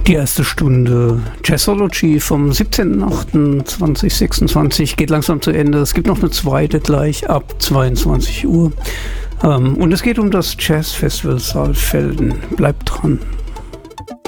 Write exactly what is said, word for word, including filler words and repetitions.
Die erste Stunde Jazzology vom siebzehnten achten zweitausendsechsundzwanzig geht langsam zu Ende. Es gibt noch eine zweite gleich ab zweiundzwanzig Uhr. Ähm, und es geht um das Jazzfestival Saalfelden. Bleibt dran.